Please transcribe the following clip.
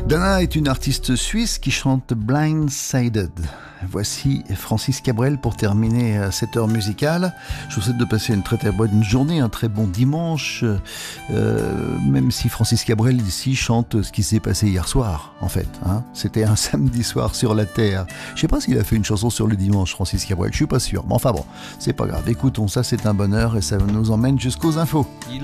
Dana est une artiste suisse qui chante Blindsided. Voici Francis Cabrel pour terminer cette heure musicale. Je vous souhaite de passer une très bonne journée, un très bon dimanche, même si Francis Cabrel ici chante ce qui s'est passé hier soir, en fait. C'était un samedi soir sur la Terre. Je sais pas s'il a fait une chanson sur le dimanche, Francis Cabrel, je suis pas sûr. Mais enfin bon, c'est pas grave. Écoutons, ça c'est un bonheur et ça nous emmène jusqu'aux infos. Il